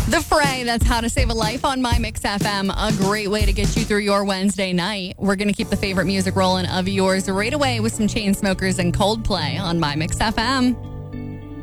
The Fray, that's How to Save a Life on My Mix FM. A great way to get you through your Wednesday night. We're going to keep the favorite music rolling of yours right away with some Chainsmokers and Coldplay on My Mix FM.